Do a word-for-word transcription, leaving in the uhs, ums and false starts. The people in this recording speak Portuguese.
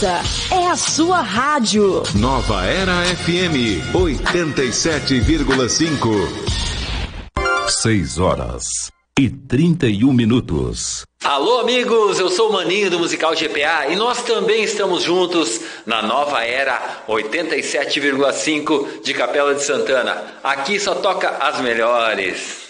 Essa é a sua rádio. Nova Era F M oitenta e sete vírgula cinco. Seis horas e trinta e um minutos. Alô, amigos, eu sou o Maninho do Musical G P A e nós também estamos juntos na Nova Era oitenta e sete vírgula cinco de Capela de Santana. Aqui só toca as melhores.